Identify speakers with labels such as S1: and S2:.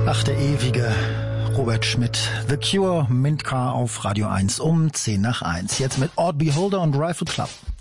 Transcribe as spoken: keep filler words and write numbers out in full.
S1: Ach, der ewige Robert Schmidt. The Cure, Mintka auf Radio eins um zehn nach eins. Jetzt mit Odd Beholder und Rifle Club.